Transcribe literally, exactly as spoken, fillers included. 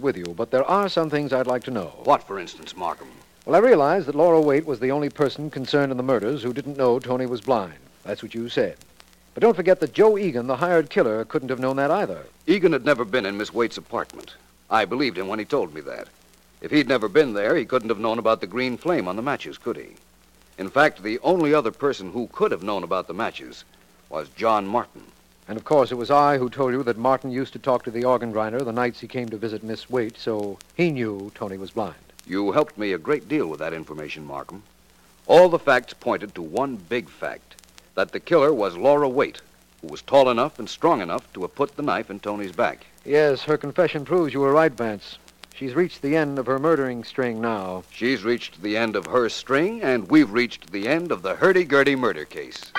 with you, but there are some things I'd like to know. What, for instance, Markham? Well, I realize that Laura Waite was the only person concerned in the murders who didn't know Tony was blind. That's what you said. But don't forget that Joe Egan, the hired killer, couldn't have known that either. Egan had never been in Miss Waite's apartment. I believed him when he told me that. If he'd never been there, he couldn't have known about the green flame on the matches, could he? In fact, the only other person who could have known about the matches was John Martin. And, of course, it was I who told you that Martin used to talk to the organ grinder the nights he came to visit Miss Waite, so he knew Tony was blind. You helped me a great deal with that information, Markham. All the facts pointed to one big fact, that the killer was Laura Waite, who was tall enough and strong enough to have put the knife in Tony's back. Yes, her confession proves you were right, Vance. She's reached the end of her murdering string now. She's reached the end of her string, and we've reached the end of the hurdy-gurdy murder case.